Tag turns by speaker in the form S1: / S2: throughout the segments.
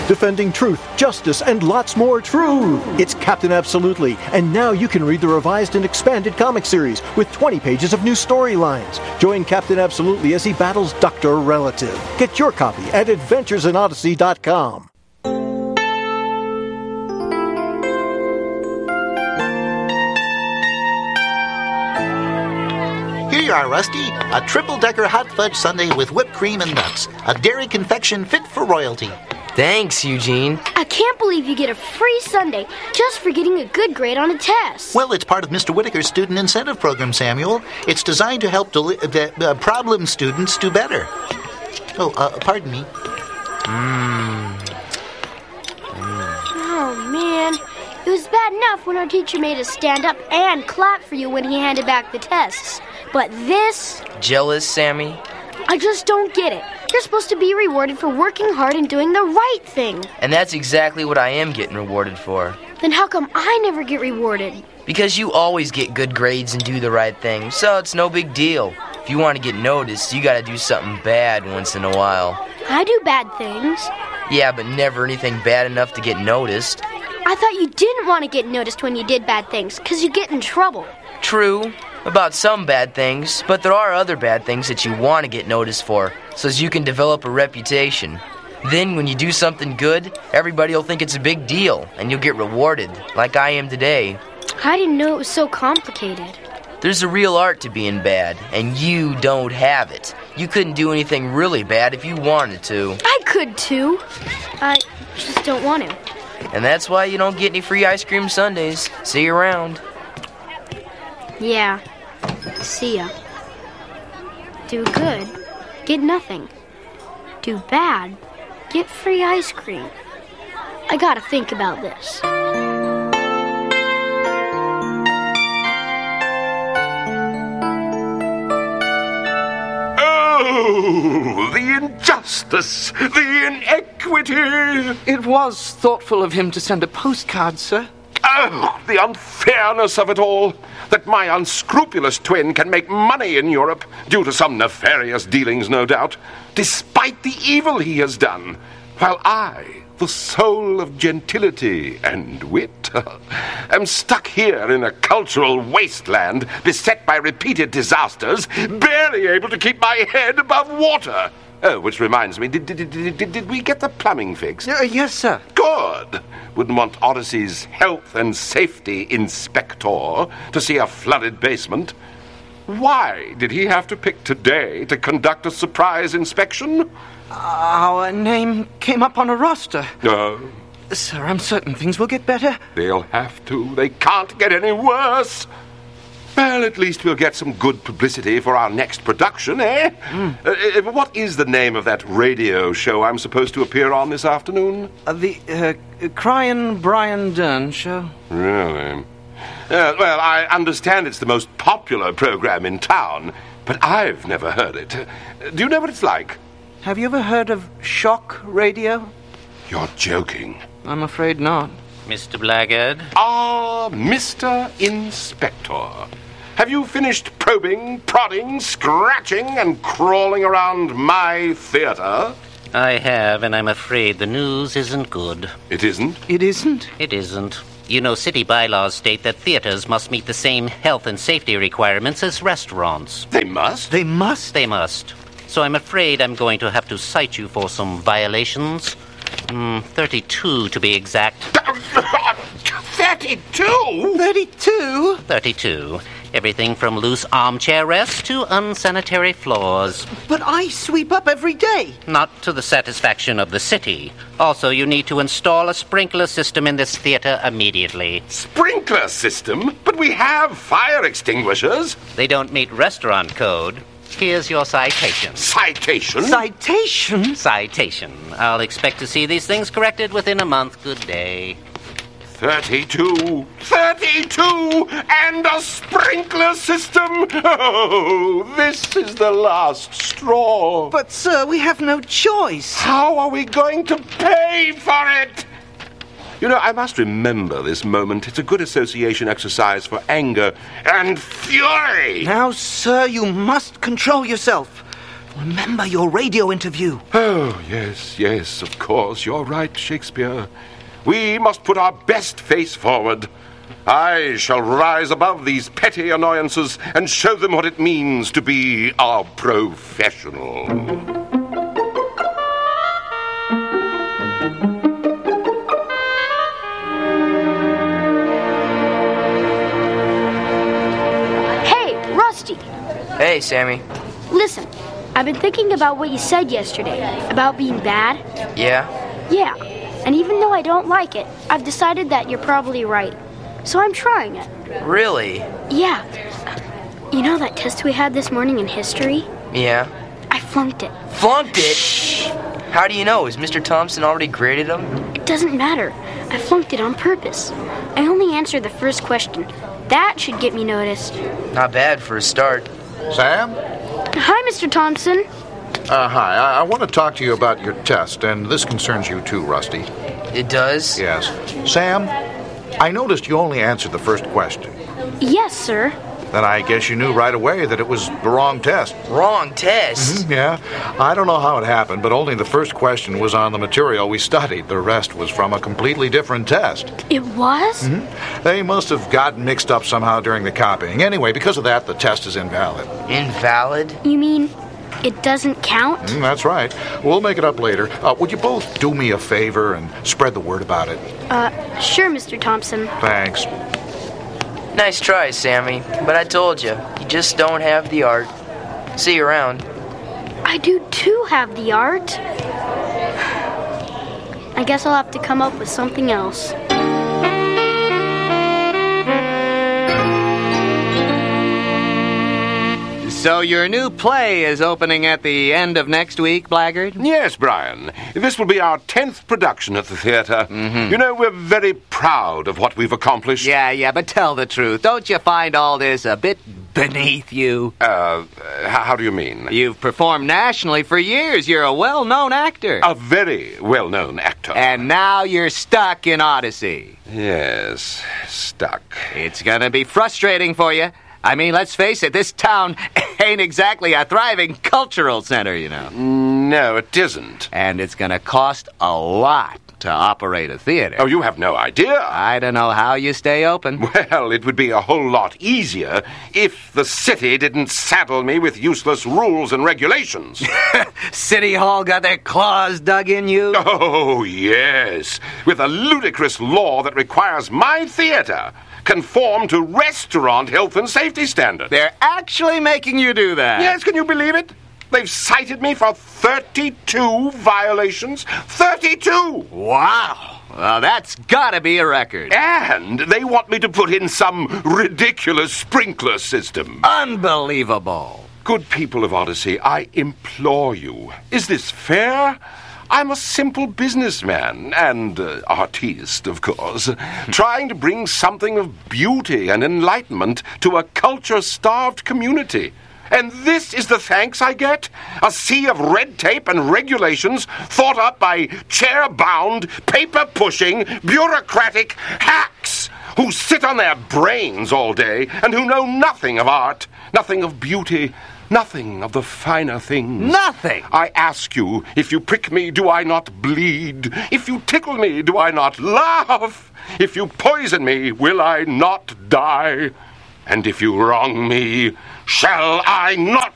S1: defending truth, justice, and lots more truth. It's Captain Absolutely, and now you can read the revised and expanded comic series with 20 pages of new storylines. Join Captain Absolutely as he battles Dr. Relative. Get your copy at adventuresinodyssey.com.
S2: Here you are, Rusty. A triple-decker hot fudge sundae with whipped cream and nuts. A dairy confection fit for royalty.
S3: Thanks, Eugene.
S4: I can't believe you get a free sundae just for getting a good grade on a test.
S2: Well, it's part of Mr. Whitaker's Student Incentive Program, Samuel. It's designed to help problem students do better. Oh, pardon me.
S4: Oh, man. It was bad enough when our teacher made us stand up and clap for you when he handed back the tests. But this...
S3: Jealous, Sammy?
S4: I just don't get it. You're supposed to be rewarded for working hard and doing the right thing.
S3: And that's exactly what I am getting rewarded for.
S4: Then how come I never get rewarded?
S3: Because you always get good grades and do the right thing, so it's no big deal. If you want to get noticed, you gotta do something bad once in a while.
S4: I do bad things.
S3: Yeah, but never anything bad enough to get noticed.
S4: I thought you didn't want to get noticed when you did bad things, because you get in trouble.
S3: True, about some bad things, but there are other bad things that you want to get noticed for, so as you can develop a reputation. Then when you do something good, everybody will think it's a big deal, and you'll get rewarded, like I am today.
S4: I didn't know it was so complicated.
S3: There's a real art to being bad, and you don't have it. You couldn't do anything really bad if you wanted to.
S4: I could too. I just don't want to.
S3: And that's why you don't get any free ice cream sundaes. See you around.
S4: Yeah. See ya. Do good, get nothing. Do bad, get free ice cream. I gotta think about this.
S5: Oh, the injustice, the inequity.
S6: It was thoughtful of him to send a postcard, sir.
S5: Oh, the unfairness of it all. That my unscrupulous twin can make money in Europe, due to some nefarious dealings, no doubt, despite the evil he has done, while I, the soul of gentility and wit, am stuck here in a cultural wasteland, beset by repeated disasters, barely able to keep my head above water. Oh, which reminds me, did we get the plumbing fixed?
S6: Yes, sir.
S5: Good. Wouldn't want Odyssey's health and safety inspector to see a flooded basement. Why did he have to pick today to conduct a surprise inspection?
S6: Our name came up on a roster.
S5: No.
S6: Sir, I'm certain things will get better.
S5: They'll have to. They can't get any worse. Well, at least we'll get some good publicity for our next production, eh? What is the name of that radio show I'm supposed to appear on this afternoon?
S6: The Cryan Brian Dern show.
S5: Really? Well, I understand it's the most popular program in town, but I've never heard it. Do you know what it's like?
S6: Have you ever heard of shock radio?
S5: You're joking.
S6: I'm afraid not.
S7: Mr. Blackguard?
S5: Ah, Mr. Inspector. Have you finished probing, prodding, scratching, and crawling around my theater?
S7: I have, and I'm afraid the news isn't good.
S5: It isn't?
S6: It isn't?
S7: It isn't. You know, city bylaws state that theaters must meet the same health and safety requirements as restaurants.
S5: They must?
S6: They must?
S7: They must. So I'm afraid I'm going to have to cite you for some violations. 32 to be exact.
S5: 32?
S6: 32?
S7: 32. Everything from loose armchair rests to unsanitary floors.
S6: But I sweep up every day.
S7: Not to the satisfaction of the city. Also, you need to install a sprinkler system in this theater immediately.
S5: Sprinkler system? But we have fire extinguishers.
S7: They don't meet restaurant code. Here's your citation.
S5: Citation?
S6: Citation?
S7: Citation. I'll expect to see these things corrected within a month. Good day.
S5: 32! 32! And a sprinkler system! Oh, this is the last straw.
S6: But, sir, we have no choice.
S5: How are we going to pay for it? You know, I must remember this moment. It's a good association exercise for anger and fury.
S6: Now, sir, you must control yourself.
S8: Remember your radio interview.
S5: Oh, yes, of course. You're right, Shakespeare. We must put our best face forward. I shall rise above these petty annoyances and show them what it means to be a professional.
S4: Hey, Rusty.
S3: Hey, Sammy.
S4: Listen, I've been thinking about what you said yesterday about being bad.
S3: Yeah?
S4: Yeah, and even though I don't like it, I've decided that you're probably right. So I'm trying it.
S3: Really?
S4: Yeah. You know that test we had this morning in history?
S3: Yeah.
S4: I flunked it.
S3: Flunked it? Shh. How do you know? Has Mr. Thompson already graded them?
S4: It doesn't matter. I flunked it on purpose. I only answered the first question. That should get me noticed.
S3: Not bad for a start.
S9: Sam?
S4: Hi, Mr. Thompson.
S9: Hi. I want to talk to you about your test, and this concerns you too, Rusty.
S3: It does?
S9: Yes. Sam, I noticed you only answered the first question.
S4: Yes, sir.
S9: Then I guess you knew right away that it was the wrong test.
S3: Wrong test?
S9: Yeah. I don't know how it happened, but only the first question was on the material we studied. The rest was from a completely different test.
S4: It was?
S9: They must have gotten mixed up somehow during the copying. Anyway, because of that, the test is invalid.
S3: Invalid?
S4: You mean it doesn't count?
S9: That's right. We'll make it up later. Would you both do me a favor and spread the word about it?
S4: Sure, Mr. Thompson.
S9: Thanks.
S3: Nice try, Sammy. But I told you just don't have the art. See you around.
S4: I do too have the art. I guess I'll have to come up with something else.
S8: So your new play is opening at the end of next week, Blackguard?
S5: Yes, Brian. This will be our 10th production at the theater. You know, we're very proud of what we've accomplished.
S8: Yeah, but tell the truth. Don't you find all this a bit beneath you?
S5: How do you mean?
S8: You've performed nationally for years. You're a well-known actor.
S5: A very well-known actor.
S8: And now you're stuck in Odyssey.
S5: Yes, stuck.
S8: It's gonna be frustrating for you. I mean, let's face it, this town ain't exactly a thriving cultural center, you know.
S5: No, it isn't.
S8: And it's gonna cost a lot to operate a theater.
S5: Oh, you have no idea.
S8: I don't know how you stay open.
S5: Well, it would be a whole lot easier if the city didn't saddle me with useless rules and regulations.
S8: City Hall got their claws dug in you?
S5: Oh, yes. With a ludicrous law that requires my theater conform to restaurant health and safety standards.
S8: They're actually making you do that?
S5: Yes, can you believe it? They've cited me for 32 violations. 32!
S8: Wow. Well, that's gotta be a record.
S5: And they want me to put in some ridiculous sprinkler system.
S8: Unbelievable.
S5: Good people of Odyssey, I implore you, is this fair? I'm a simple businessman, and artiste, of course, trying to bring something of beauty and enlightenment to a culture-starved community. And this is the thanks I get? A sea of red tape and regulations thought up by chair-bound, paper-pushing, bureaucratic hacks who sit on their brains all day and who know nothing of art, nothing of beauty, nothing of the finer things.
S8: Nothing!
S5: I ask you, if you prick me, do I not bleed? If you tickle me, do I not laugh? If you poison me, will I not die? And if you wrong me, shall I not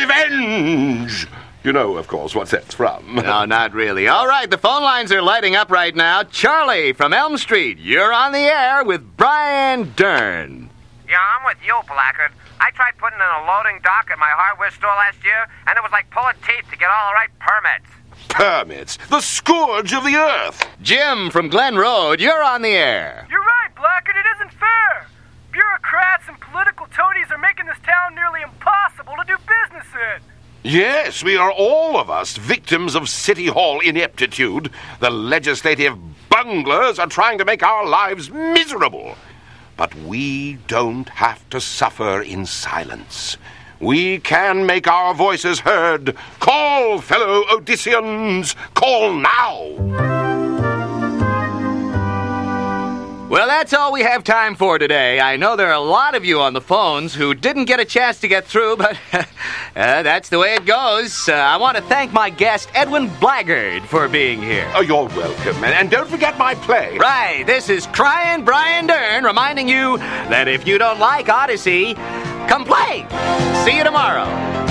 S5: revenge? You know, of course, what that's from.
S8: No, not really. All right, the phone lines are lighting up right now. Charlie from Elm Street, you're on the air with Brian Dern.
S10: Yeah, I'm with you, Blackguard. I tried putting in a loading dock at my hardware store last year, and it was like pulling teeth to get all the right permits.
S5: Permits? The scourge of the earth.
S8: Jim from Glen Road, you're on the air.
S11: You're right, Blackguard. It isn't fair. Bureaucrats and political toadies are making this town nearly impossible to do business in.
S5: Yes, we are all of us victims of City Hall ineptitude. The legislative bunglers are trying to make our lives miserable. But we don't have to suffer in silence. We can make our voices heard. Call, fellow Odysseans, call now!
S8: Well, that's all we have time for today. I know there are a lot of you on the phones who didn't get a chance to get through, but that's the way it goes. I want to thank my guest, Edwin Blaggard, for being here.
S5: Oh, you're welcome. And don't forget my play.
S8: Right. This is Crying Brian Dern reminding you that if you don't like Odyssey, come play. See you tomorrow.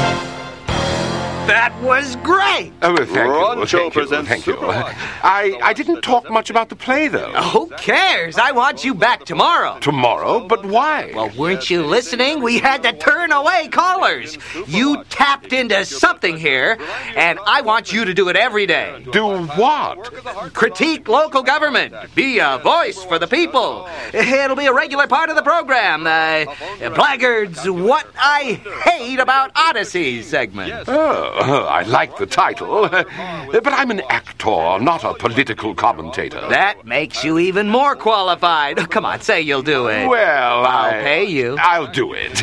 S8: That was great.
S5: Oh, thank you. I didn't talk much about the play, though.
S8: Who cares? I want you back tomorrow.
S5: Tomorrow? But why?
S8: Well, weren't you listening? We had to turn away callers. You tapped into something here, and I want you to do it every day.
S5: Do what?
S8: Critique local government. Be a voice for the people. It'll be a regular part of the program. Blaggard's What I Hate About Odyssey segment.
S5: Oh. I like the title, but I'm an actor, not a political commentator.
S8: That makes you even more qualified. Come on, say you'll do it.
S5: Well,
S8: I'll pay you.
S5: I'll do it.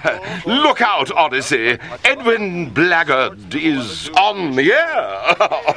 S5: Look out, Odyssey. Edwin Blaggard is on the air.